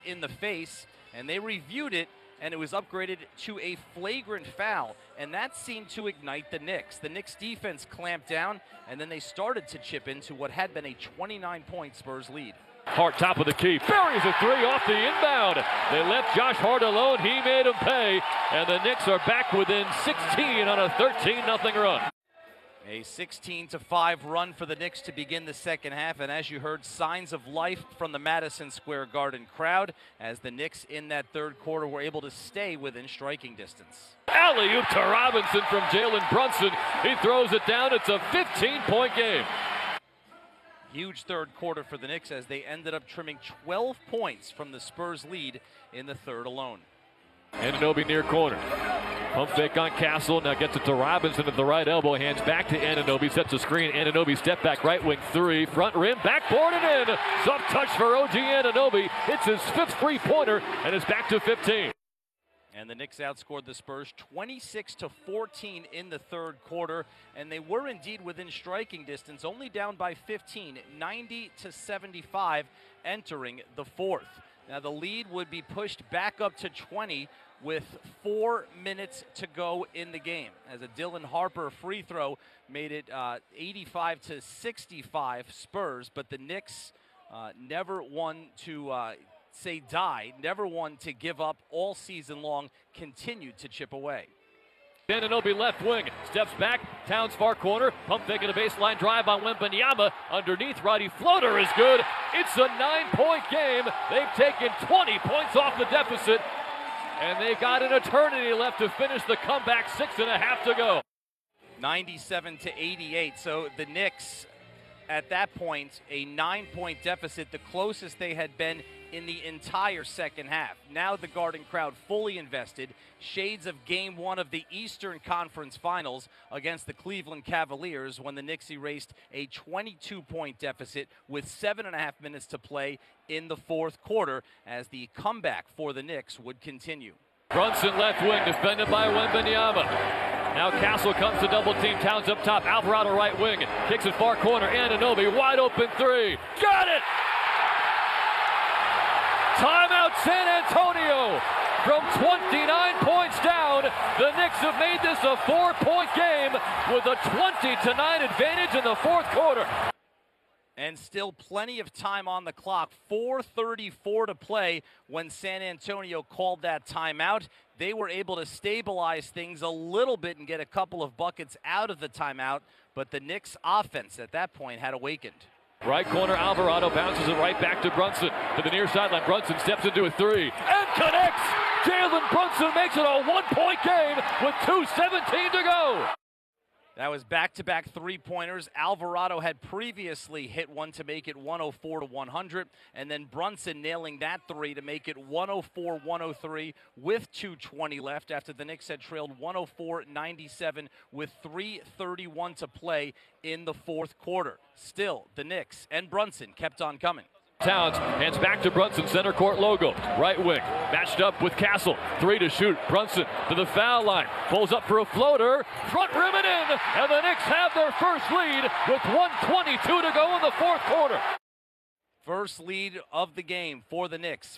in the face, and they reviewed it, and it was upgraded to a flagrant foul, and that seemed to ignite the Knicks. The Knicks defense clamped down, and then they started to chip into what had been a 29-point Spurs lead. Hart, top of the key, buries a three off the inbound. They left Josh Hart alone. He made him pay, and the Knicks are back within 16 on a 13-0 run. A 16-5 run for the Knicks to begin the second half, and as you heard, signs of life from the Madison Square Garden crowd as the Knicks in that third quarter were able to stay within striking distance. Alley-oop to Robinson from Jalen Brunson. He throws it down. It's a 15-point game. Huge third quarter for the Knicks as they ended up trimming 12 points from the Spurs lead in the third alone. Anunoby near corner. Pump fake on Castle. Now gets it to Robinson at the right elbow. Hands back to Anunoby. Sets a screen. Anunoby step back right wing three. Front rim. Backboard and in. Soft touch for OG Anunoby. It's his fifth three-pointer and it's back to 15. And the Knicks outscored the Spurs 26-14 in the third quarter, and they were indeed within striking distance, only down by 15, 90-75 entering the fourth. Now the lead would be pushed back up to 20 with 4 minutes to go in the game, as a Dylan Harper free throw made it 85-65 Spurs, but the Knicks never won to say die, never one to give up all season long, continued to chip away. Anunoby left wing, steps back, Towns far corner, pump fake a baseline drive on Wembanyama, underneath, righty floater is good. It's a 9-point game. They've taken 20 points off the deficit, and they've got an eternity left to finish the comeback, 6.5 to go. 97-88, so the Knicks at that point, a 9-point deficit, the closest they had been in the entire second half. Now the Garden crowd fully invested. Shades of Game 1 of the Eastern Conference Finals against the Cleveland Cavaliers when the Knicks erased a 22-point deficit with 7.5 minutes to play in the fourth quarter as the comeback for the Knicks would continue. Brunson left wing, defended by Wembanyama. Now Castle comes to double team. Towns up top. Alvarado right wing. Kicks it far corner. Anunoby wide open three. Got it! Timeout San Antonio. From 29 points down, the Knicks have made this a 4-point game with a 20-9 advantage in the fourth quarter. And still plenty of time on the clock. 4:34 to play when San Antonio called that timeout. They were able to stabilize things a little bit and get a couple of buckets out of the timeout, but the Knicks offense at that point had awakened. Right corner, Alvarado bounces it right back to Brunson. To the near sideline, Brunson steps into a three and connects! Jalen Brunson makes it a 1-point game with 2:17 to go. That was back-to-back three-pointers. Alvarado had previously hit one to make it 104-100, and then Brunson nailing that three to make it 104-103 with 2:20 left after the Knicks had trailed 104-97 with 3:31 to play in the fourth quarter. Still, the Knicks and Brunson kept on coming. Towns hands back to Brunson, center court logo, right wing, matched up with Castle, three to shoot, Brunson to the foul line, pulls up for a floater, front rim and in, and the Knicks have their first lead with 1:22 to go in the fourth quarter. First lead of the game for the Knicks,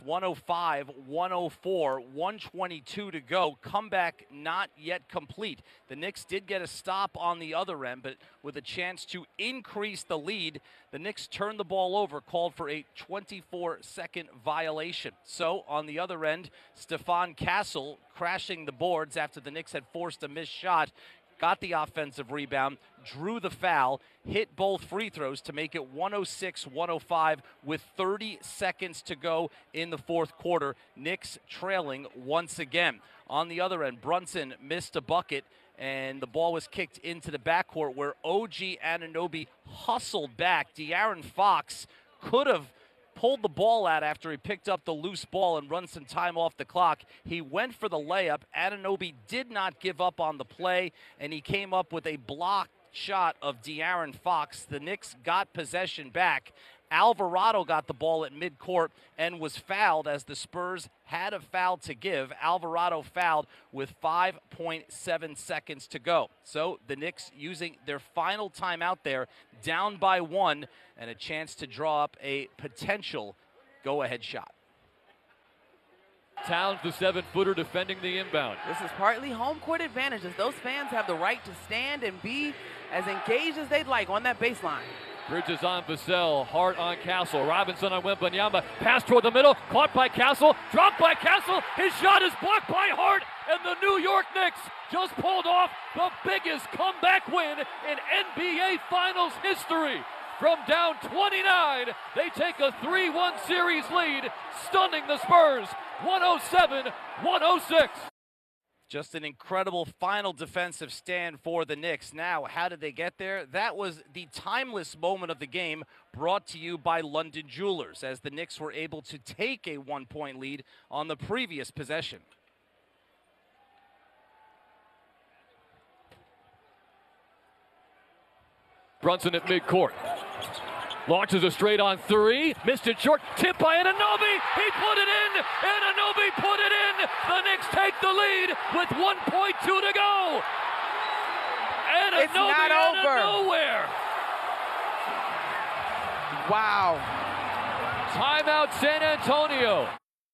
105-104, 122 to go. Comeback not yet complete. The Knicks did get a stop on the other end, but with a chance to increase the lead, the Knicks turned the ball over, called for a 24-second violation. So on the other end, Stephon Castle crashing the boards after the Knicks had forced a missed shot, got the offensive rebound, drew the foul, hit both free throws to make it 106-105 with 30 seconds to go in the fourth quarter. Knicks trailing once again. On the other end, Brunson missed a bucket, and the ball was kicked into the backcourt where OG Anunoby hustled back. De'Aaron Fox could have pulled the ball out after he picked up the loose ball and run some time off the clock. He went for the layup. Anunoby did not give up on the play, and he came up with a blocked shot of De'Aaron Fox. The Knicks got possession back. Alvarado got the ball at midcourt and was fouled as the Spurs had a foul to give. Alvarado fouled with 5.7 seconds to go. So the Knicks using their final timeout there, down by one, and a chance to draw up a potential go-ahead shot. Towns, the 7-footer, defending the inbound. This is partly home court advantage, as those fans have the right to stand and be as engaged as they'd like on that baseline. Bridges on Vassell, Hart on Castle, Robinson on Wembanyama, pass toward the middle, caught by Castle, dropped by Castle, his shot is blocked by Hart, and the New York Knicks just pulled off the biggest comeback win in NBA Finals history. From down 29, they take a 3-1 series lead, stunning the Spurs, 107-106. Just an incredible final defensive stand for the Knicks. Now, how did they get there? That was the timeless moment of the game, brought to you by London Jewelers, as the Knicks were able to take a 1-point lead on the previous possession. Brunson at midcourt. Launches a straight on three. Missed it short. Tip by Anunoby. He put it in. Anunoby put it in. The Knicks take the lead with 1.2 to go. Anunoby It's not out over. of nowhere. Wow. Timeout San Antonio.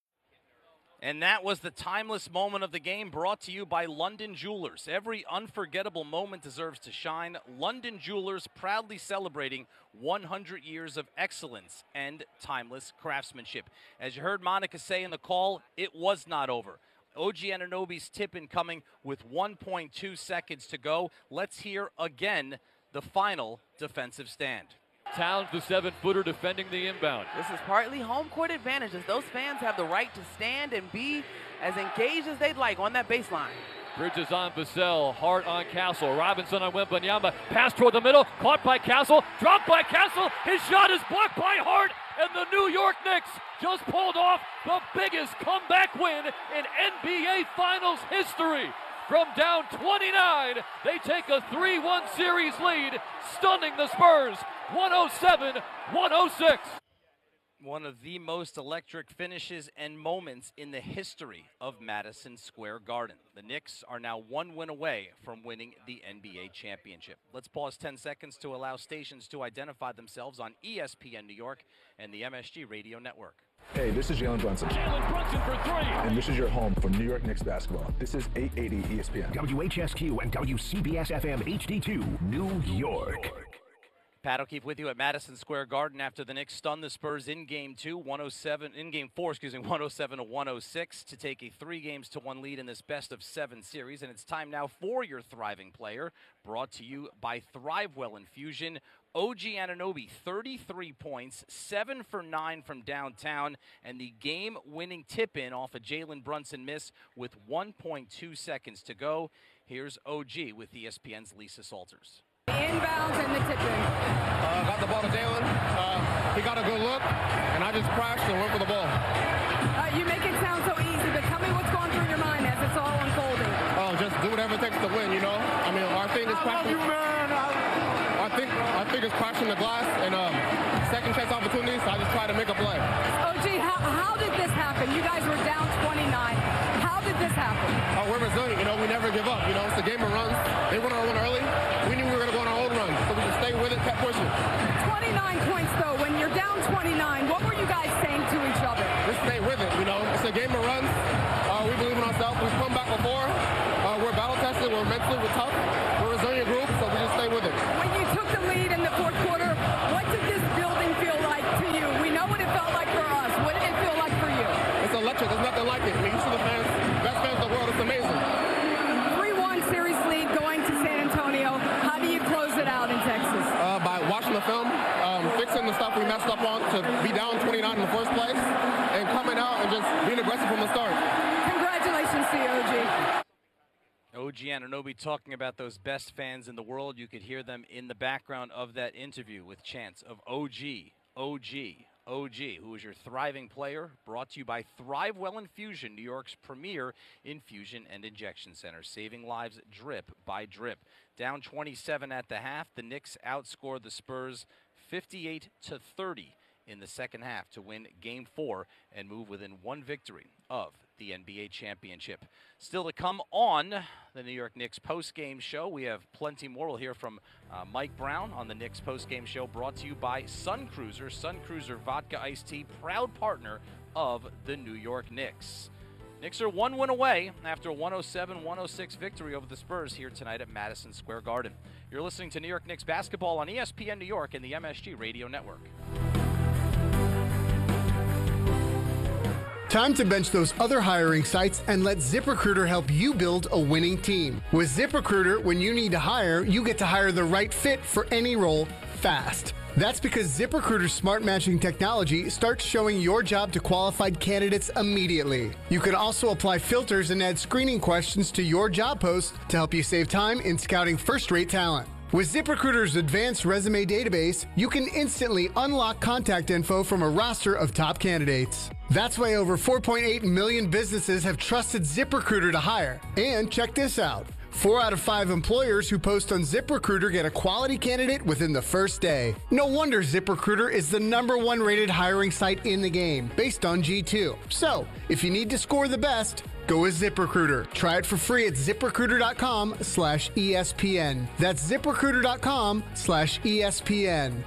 And that was the timeless moment of the game, brought to you by London Jewelers. Every unforgettable moment deserves to shine. London Jewelers, proudly celebrating 100 years of excellence and timeless craftsmanship. As you heard Monica say in the call, it was not over. OG Anunoby's tip incoming with 1.2 seconds to go. Let's hear again the final defensive stand. Towns, the 7-footer, defending the inbound. This is partly home court advantage, as those fans have the right to stand and be as engaged as they'd like on that baseline. Bridges on Vassell, Hart on Castle, Robinson on Wembanyama, pass toward the middle, caught by Castle, dropped by Castle, his shot is blocked by Hart, and the New York Knicks just pulled off the biggest comeback win in NBA Finals history. From down 29, they take a 3-1 series lead, stunning the Spurs, 107-106. One of the most electric finishes and moments in the history of Madison Square Garden. The Knicks are now 1 win away from winning the NBA championship. Let's pause 10 seconds to allow stations to identify themselves on ESPN New York and the MSG Radio Network. Hey, this is Jalen Brunson. Jalen Brunson for three. And this is your home for New York Knicks basketball. This is 880 ESPN. WHSQ and WCBS FM HD2, New York. Pat O'Keefe with you at Madison Square Garden after the Knicks stunned the Spurs in Game 4, 107-106 to take a 3-1 lead in this best-of-7 series. And it's time now for your thriving player, brought to you by Thrivewell Infusion. OG Anunoby, 33 points, 7 for 9 from downtown, and the game-winning tip-in off a Jalen Brunson miss with 1.2 seconds to go. Here's OG with ESPN's Lisa Salters. Inbounds and the tip-in. Got the ball to Jalen. He got a good look, and I just crashed and went for the ball. You make it sound so easy, but tell me what's going through your mind as it's all unfolding. Just do whatever it takes to win, you know? I mean, our thing is crashing. I think it's crashing the glass and second chance opportunities, so I just try to make a play. OG, how did this happen? You guys were down 29. How did this happen? We're resilient, you know? We never give up, you know? It's a game of runs. They went on one early. We knew we were going to go on our own run, so we just stayed with it, kept pushing. 29 points, though. When you're down 29, what were you guys saying to each other? Just stay with it, you know? It's a game of runs. We believe in ourselves. We've come back before. We're battle-tested. We're mentally. We're tough. We're a resilient group, so we just stay with it. When you took the lead in the fourth quarter, what did this building feel like to you? We know what it felt like for us. What did it feel like for you? It's electric. There's nothing like it. I mean, you see the fans, best fans in the world. It's amazing. 3-1 series lead going to San Antonio. How do you close it out in Texas? By watching the film, fixing the stuff we messed up on to be down 29 in the first place, and coming out and just being aggressive from the start. Congratulations to you, OG. OG Anunoby talking about those best fans in the world. You could hear them in the background of that interview with chants of OG, OG, OG, who is your thriving player, brought to you by Thrivewell Infusion, New York's premier infusion and injection center, saving lives drip by drip. Down 27 at the half, the Knicks outscored the Spurs 58-30 in the second half to win Game 4 and move within one victory of the NBA championship. Still to come on the New York Knicks post-game show. We have plenty more. We'll hear from Mike Brown on the Knicks post-game show, brought to you by Sun Cruiser. Sun Cruiser Vodka Iced Tea, proud partner of the New York Knicks. Knicks are 1 win away after a 107-106 victory over the Spurs here tonight at Madison Square Garden. You're listening to New York Knicks basketball on ESPN New York and the MSG Radio Network. Time to bench those other hiring sites and let ZipRecruiter help you build a winning team. With ZipRecruiter, when you need to hire, you get to hire the right fit for any role fast. That's because ZipRecruiter's smart matching technology starts showing your job to qualified candidates immediately. You can also apply filters and add screening questions to your job post to help you save time in scouting first-rate talent. With ZipRecruiter's advanced resume database, you can instantly unlock contact info from a roster of top candidates. That's why over 4.8 million businesses have trusted ZipRecruiter to hire. And check this out. 4 out of 5 employers who post on ZipRecruiter get a quality candidate within the first day. No wonder ZipRecruiter is the #1 rated hiring site in the game, based on G2. So, if you need to score the best, go with ZipRecruiter. Try it for free at ZipRecruiter.com/ESPN. That's ZipRecruiter.com/ESPN.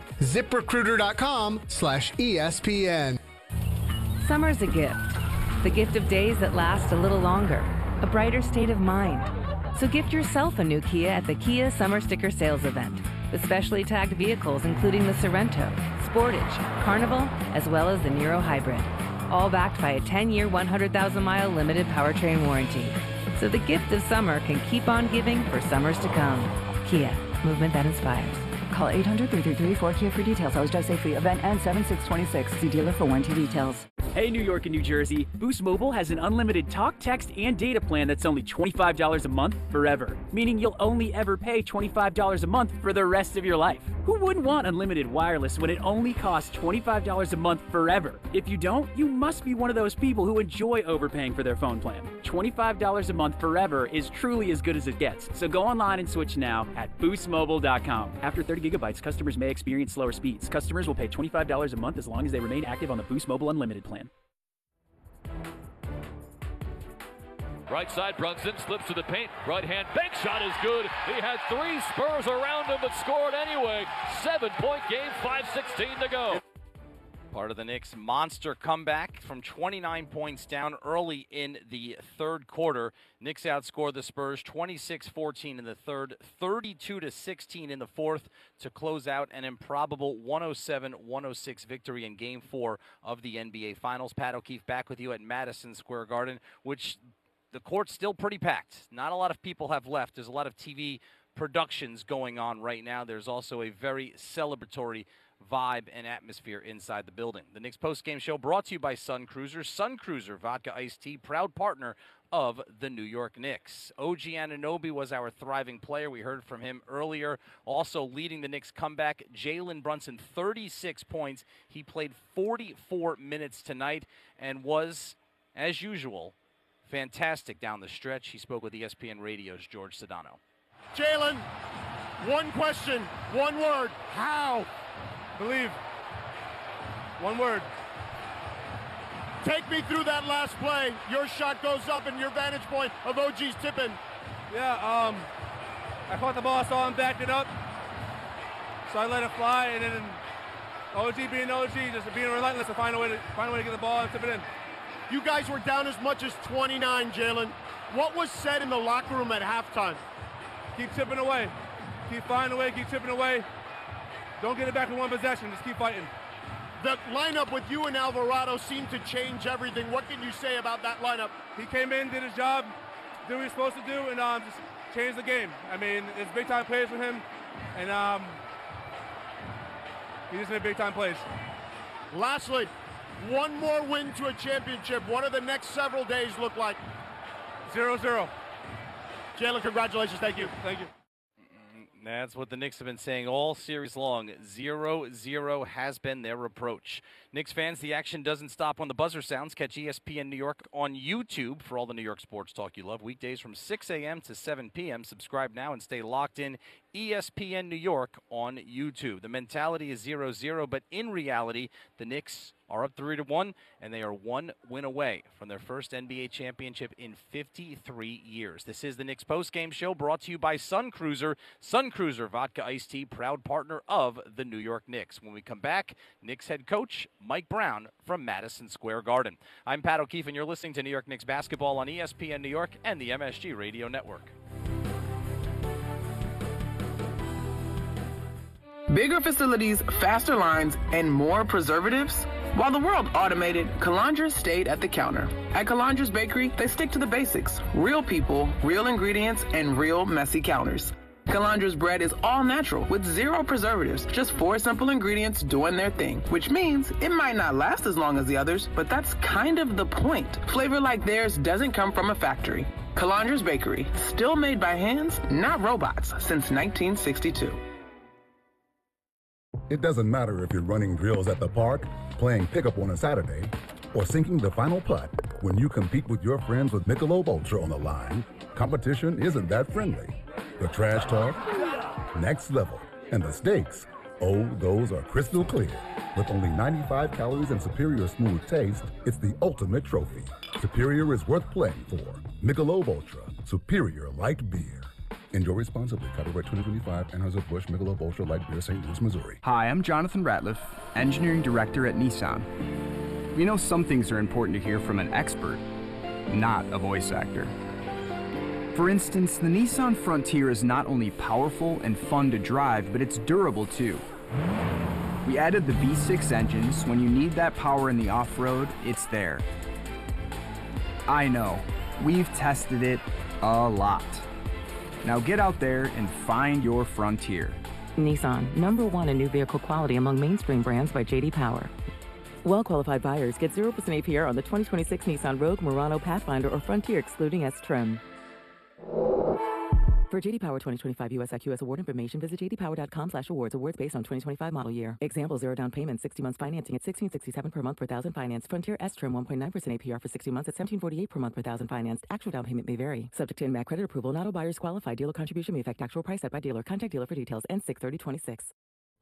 ZipRecruiter.com/ESPN. Summer's a gift. The gift of days that last a little longer. A brighter state of mind. So gift yourself a new Kia at the Kia Summer Sticker Sales Event, with specially tagged vehicles including the Sorento, Sportage, Carnival, as well as the Niro Hybrid. All backed by a 10-year, 100,000-mile limited powertrain warranty. So the gift of summer can keep on giving for summers to come. Kia, movement that inspires. Call 800-333-4KIA for details. Always drive safely. Event ends 7/6/26. See dealer for warranty details. Hey, New York and New Jersey. Boost Mobile has an unlimited talk, text, and data plan that's only $25 a month forever. Meaning you'll only ever pay $25 a month for the rest of your life. Who wouldn't want unlimited wireless when it only costs $25 a month forever? If you don't, you must be one of those people who enjoy overpaying for their phone plan. $25 a month forever is truly as good as it gets. So go online and switch now at boostmobile.com. After 30 gigabytes, customers may experience slower speeds. Customers will pay $25 a month as long as they remain active on the Boost Mobile Unlimited plan. Right side, Brunson slips to the paint. Right hand bank shot is good. He had 3 Spurs around him, but scored anyway. 7-point game, 5:16 to go. Part of the Knicks' monster comeback from 29 points down early in the third quarter. Knicks outscored the Spurs 26-14 in the third, 32-16 in the fourth to close out an improbable 107-106 victory in Game 4 of the NBA Finals. Pat O'Keefe back with you at Madison Square Garden, which the court's still pretty packed. Not a lot of people have left. There's a lot of TV productions going on right now. There's also a very celebratory vibe and atmosphere inside the building. The Knicks post-game show brought to you by Sun Cruiser. Sun Cruiser Vodka Iced Tea, proud partner of the New York Knicks. OG Anunoby was our thriving player. We heard from him earlier. Also leading the Knicks comeback, Jalen Brunson, 36 points. He played 44 minutes tonight and was, as usual, fantastic down the stretch. He spoke with ESPN Radio's George Sedano. Jalen, one question, one word. How? Believe. One word. Take me through that last play. Your shot goes up and your vantage point of OG's tipping. Yeah, I caught the ball, saw him backed it up. So I let it fly, and then OG being OG, just being relentless to find a way to get the ball and tip it in. You guys were down as much as 29, Jalen. What was said in the locker room at halftime? Keep tipping away. Keep finding a way, keep tipping away. Don't get it back in one possession. Just keep fighting. The lineup with you and Alvarado seemed to change everything. What can you say about that lineup? He came in, did his job, did what he was supposed to do, and just changed the game. I mean, it's big-time plays from him, and he just made big-time plays. Lastly, one more win to a championship. What do the next several days look like? 0-0. Jalen, congratulations. Thank you. Thank you. That's what the Knicks have been saying all series long. 0-0 has been their approach. Knicks fans, the action doesn't stop when the buzzer sounds. Catch ESPN New York on YouTube for all the New York sports talk you love. Weekdays from 6 a.m. to 7 p.m. Subscribe now and stay locked in ESPN New York on YouTube. The mentality is 0-0, but in reality, the Knicks are up 3-1, and they are 1 win away from their first NBA championship in 53 years. This is the Knicks postgame show brought to you by Sun Cruiser. Sun Cruiser Vodka Iced Tea, proud partner of the New York Knicks. When we come back, Knicks head coach Mike Brown from Madison Square Garden. I'm Pat O'Keefe, and you're listening to New York Knicks basketball on ESPN New York and the MSG Radio Network. Bigger facilities, faster lines, and more preservatives? While the world automated, Calandra stayed at the counter. At Calandra's Bakery, they stick to the basics. Real people, real ingredients, and real messy counters. Calandra's bread is all natural with 0 preservatives, just 4 simple ingredients doing their thing, which means it might not last as long as the others, but that's kind of the point. Flavor like theirs doesn't come from a factory. Calandra's Bakery, still made by hands, not robots, since 1962. It doesn't matter if you're running drills at the park, playing pickup on a Saturday, or sinking the final putt. When you compete with your friends with Michelob Ultra on the line, competition isn't that friendly. The trash talk, next level, and the stakes, oh, those are crystal clear. With only 95 calories and superior smooth taste, it's the ultimate trophy. Superior is worth playing for. Michelob Ultra, superior light beer. Enjoy responsibly. Copyright 2025, Anheuser-Busch Michelob Ultra Light Beer, St. Louis, Missouri. Hi, I'm Jonathan Ratliff, Engineering Director at Nissan. We know some things are important to hear from an expert, not a voice actor. For instance, the Nissan Frontier is not only powerful and fun to drive, but it's durable too. We added the V6 engines. When you need that power in the off-road, it's there. I know, we've tested it a lot. Now get out there and find your Frontier. Nissan, #1 in new vehicle quality among mainstream brands by J.D. Power. Well-qualified buyers get 0% APR on the 2026 Nissan Rogue, Murano, Pathfinder, or Frontier, excluding S-Trim. For J.D. Power 2025 US IQS award information, visit jdpower.com/awards. Awards based on 2025 model year. Example, 0 down payment, 60 months financing at $1,667 per month per thousand financed. Frontier S-Trim 1.9% APR for 60 months at $1,748 per month per thousand financed. Actual down payment may vary. Subject to INMAC credit approval. Not all buyers qualify. Dealer contribution may affect actual price set by dealer. Contact dealer for details. N6/30/26.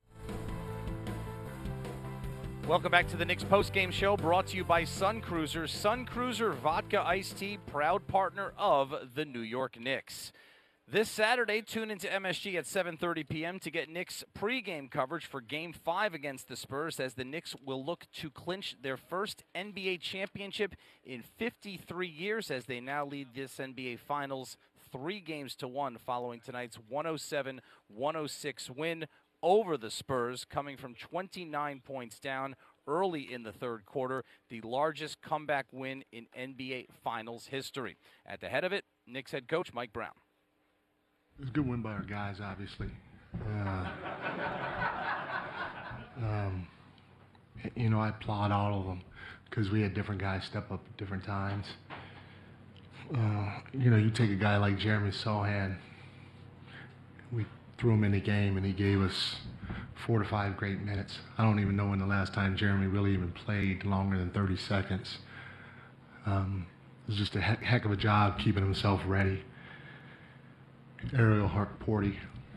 Welcome back to the Knicks postgame show brought to you by Sun Cruiser. Sun Cruiser Vodka Iced Tea, proud partner of the New York Knicks. This Saturday, tune into MSG at 7:30 p.m. to get Knicks pregame coverage for Game 5 against the Spurs, as the Knicks will look to clinch their first NBA championship in 53 years, as they now lead this NBA Finals 3-1 following tonight's 107-106 win over the Spurs, coming from 29 points down early in the third quarter, the largest comeback win in NBA Finals history. At the head of it, Knicks head coach Mike Brown. It was a good win by our guys, obviously. I applaud all of them because we had different guys step up at different times. You take a guy like Jeremy Sohan. We threw him in the game, and he gave us 4 to 5 great minutes. I don't even know when the last time Jeremy really even played longer than 30 seconds. It was just a heck of a job keeping himself ready. Ariel Harkporty,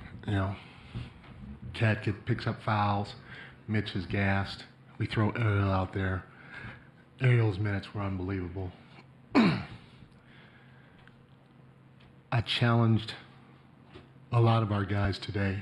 Cat picks up fouls. Mitch is gassed. We throw Ariel out there. Ariel's minutes were unbelievable. I challenged a lot of our guys today,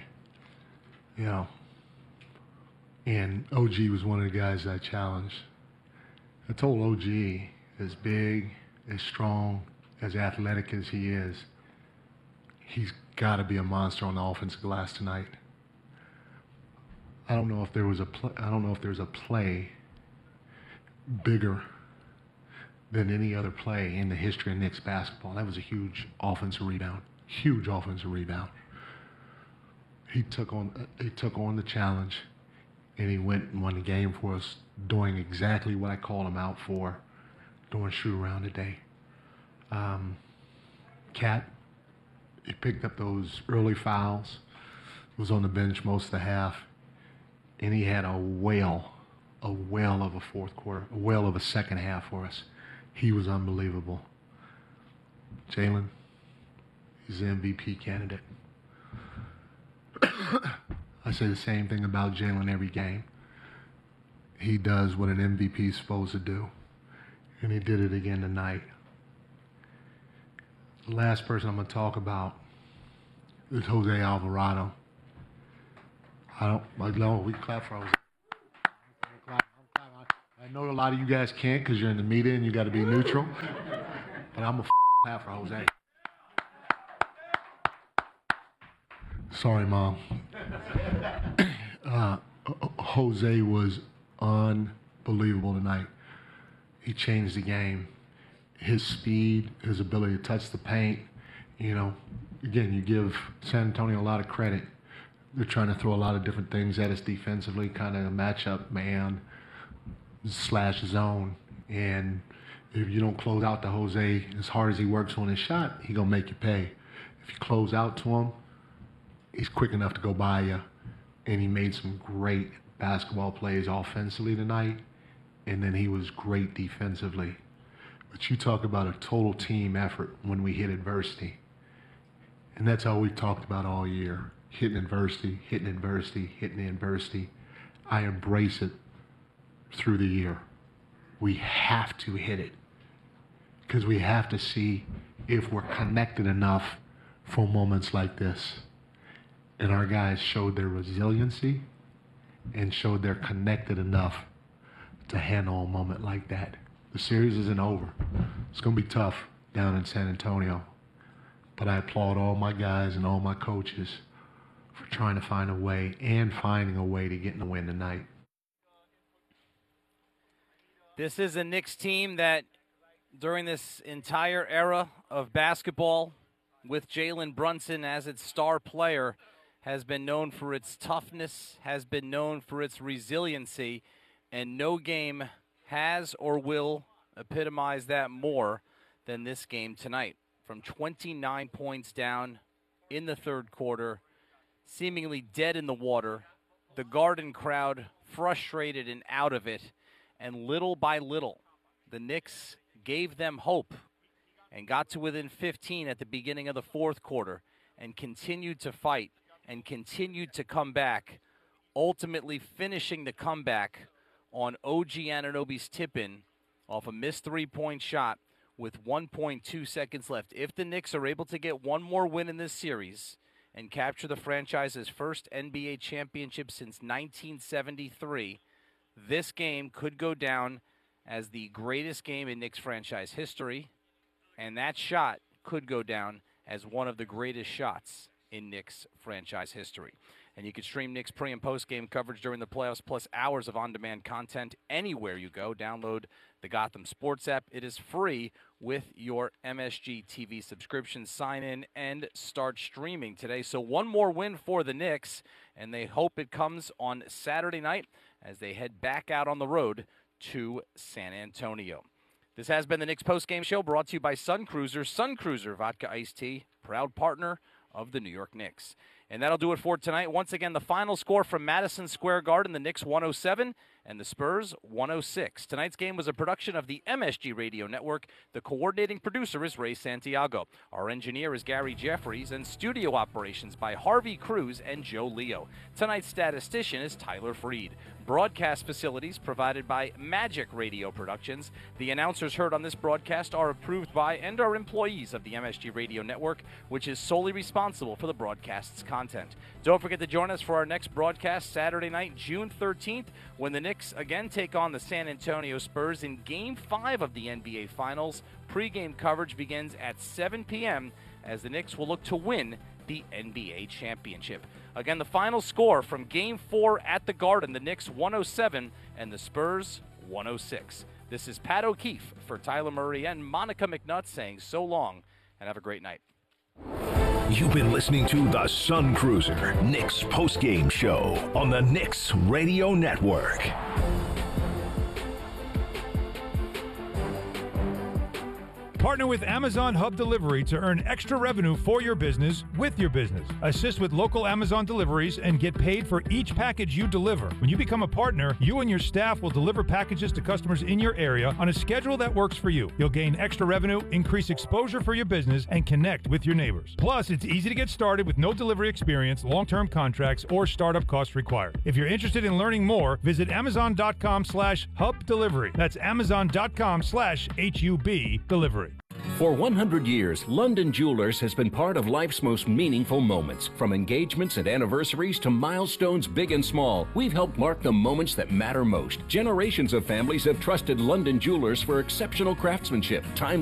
and OG was one of the guys I challenged. I told OG, as big, as strong, as athletic as he is, he's got to be a monster on the offensive glass tonight. I don't know if there's a play bigger than any other play in the history of Knicks basketball. That was a huge offensive rebound. Huge offensive rebound. He took on the challenge, and he went and won the game for us, doing exactly what I called him out for, doing shoot around today. Cat, he picked up those early fouls, was on the bench most of the half, and he had a whale of a fourth quarter, a whale of a second half for us. He was unbelievable. Jalen, he's the MVP candidate. I say the same thing about Jalen every game. He does what an MVP is supposed to do, and he did it again tonight. The last person I'm going to talk about is Jose Alvarado. We clap for Jose. I know a lot of you guys can't because you're in the media and you got to be neutral, but I'm a clap for Jose. Sorry, Mom. Jose was unbelievable tonight. He changed the game. His speed, his ability to touch the paint, again, you give San Antonio a lot of credit. They're trying to throw a lot of different things at us defensively, kind of a matchup man / zone. And if you don't close out to Jose as hard as he works on his shot, he's going to make you pay. If you close out to him, he's quick enough to go by you. And he made some great basketball plays offensively tonight. And then he was great defensively. But you talk about a total team effort when we hit adversity. And that's all we've talked about all year. Hitting adversity, hitting adversity, hitting adversity. I embrace it through the year. We have to hit it. Because we have to see if we're connected enough for moments like this. And our guys showed their resiliency and showed they're connected enough to handle a moment like that. The series isn't over. It's going to be tough down in San Antonio. But I applaud all my guys and all my coaches for trying to find a way and finding a way to get in the win tonight. This is a Knicks team that during this entire era of basketball with Jalen Brunson as its star player has been known for its toughness, has been known for its resiliency, and no game has or will epitomize that more than this game tonight. From 29 points down in the third quarter, seemingly dead in the water, the Garden crowd frustrated and out of it, and little by little, the Knicks gave them hope and got to within 15 at the beginning of the fourth quarter and continued to fight and continued to come back, ultimately finishing the comeback on OG Anunoby's tip-in off a missed three-point shot with 1.2 seconds left. If the Knicks are able to get one more win in this series and capture the franchise's first NBA championship since 1973, this game could go down as the greatest game in Knicks franchise history, and that shot could go down as one of the greatest shots in Knicks franchise history. And you can stream Knicks pre- and post-game coverage during the playoffs, plus hours of on-demand content anywhere you go. Download the Gotham Sports app. It is free with your MSG TV subscription. Sign in and start streaming today. So one more win for the Knicks, and they hope it comes on Saturday night as they head back out on the road to San Antonio. This has been the Knicks post-game show, brought to you by Sun Cruiser. Sun Cruiser Vodka Iced Tea, proud partner of the New York Knicks. And that'll do it for tonight. Once again, the final score from Madison Square Garden, the Knicks 107 and the Spurs 106. Tonight's game was a production of the MSG Radio Network. The coordinating producer is Ray Santiago. Our engineer is Gary Jeffries, and studio operations by Harvey Cruz and Joe Leo. Tonight's statistician is Tyler Freed. Broadcast facilities provided by Magic Radio Productions. The announcers heard on this broadcast are approved by and are employees of the MSG Radio Network, which is solely responsible for the broadcast's content. Don't forget to join us for our next broadcast Saturday night, June 13th, when the Knicks again take on the San Antonio Spurs in Game 5 of the NBA Finals. Pre-game coverage begins at 7 p.m. as the Knicks will look to win the NBA championship. Again, the final score from Game 4 at the Garden, the Knicks 107 and the Spurs 106. This is Pat O'Keefe for Tyler Murray and Monica McNutt saying so long and have a great night. You've been listening to the Sun Cruiser Knicks postgame show on the Knicks Radio Network. Partner with Amazon Hub Delivery to earn extra revenue for your business with your business. Assist with local Amazon deliveries and get paid for each package you deliver. When you become a partner, you and your staff will deliver packages to customers in your area on a schedule that works for you. You'll gain extra revenue, increase exposure for your business, and connect with your neighbors. Plus, it's easy to get started with no delivery experience, long-term contracts, or startup costs required. If you're interested in learning more, visit Amazon.com/Hub Delivery. That's Amazon.com/HUB Delivery. For 100 years, London Jewelers has been part of life's most meaningful moments. From engagements and anniversaries to milestones big and small, we've helped mark the moments that matter most. Generations of families have trusted London Jewelers for exceptional craftsmanship, time